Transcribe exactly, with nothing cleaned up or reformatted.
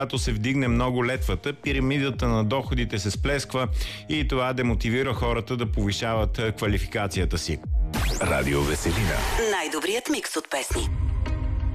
Когато се вдигне много летвата, пирамидата на доходите се сплесква и това демотивира хората да повишават квалификацията си. Радио Веселина. Най-добрият микс от песни.